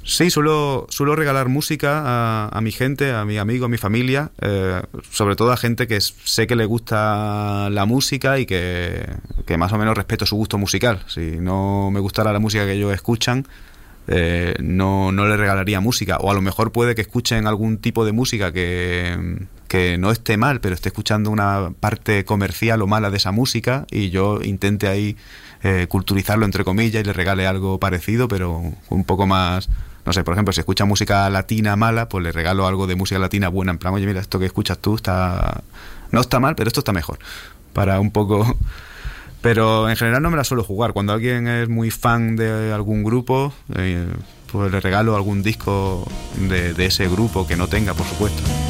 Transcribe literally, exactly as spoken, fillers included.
Sí, suelo, suelo regalar música a, a mi gente, a mi amigo, a mi familia, eh, sobre todo a gente que sé que le gusta la música y que, que más o menos respeto su gusto musical. Si no me gustara la música que ellos escuchan, eh, no, no les regalaría música. O a lo mejor puede que escuchen algún tipo de música que, que no esté mal, pero esté escuchando una parte comercial o mala de esa música y yo intente ahí eh, culturizarlo entre comillas y le regale algo parecido, pero un poco más... No sé, por ejemplo, si escucha música latina mala, pues le regalo algo de música latina buena, en plan, oye, mira, esto que escuchas tú está no está mal, pero esto está mejor. Para un poco... Pero en general no me la suelo jugar. Cuando alguien es muy fan de algún grupo, eh, pues le regalo algún disco de, de ese grupo que no tenga, por supuesto.